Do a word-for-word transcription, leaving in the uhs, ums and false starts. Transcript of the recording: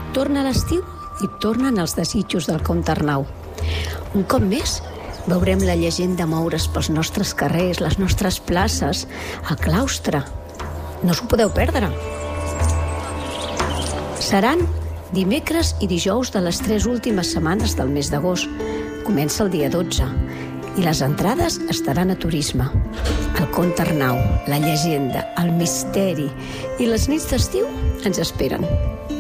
Torna l'estiu i tornen els desitjos del Comte Arnau. Un cop més, veurem la llegenda moure's pels nostres carrers, les nostres places, el claustre. No us ho podeu perdre. Seran dimecres i dijous de les tres últimes setmanes del mes d'agost. Comença el dia dotze i les entrades estaran a turisme. El Comte Arnau, la llegenda, el misteri i les nits d'estiu ens esperen.